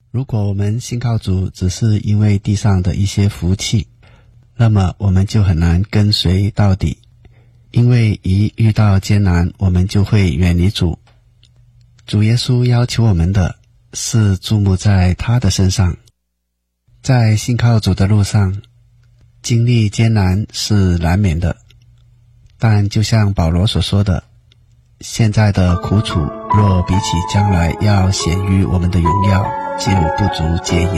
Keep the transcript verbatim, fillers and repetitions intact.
如果我们信靠主只是因为地上的一些福气，那么我们就很难跟随到底，因为一遇到艰难，我们就会远离主。主耶稣要求我们的是注目在他的身上。在信靠主的路上，经历艰难是难免的，但就像保罗所说的，现在的苦楚若比起将来要显于我们的荣耀，就不足介言。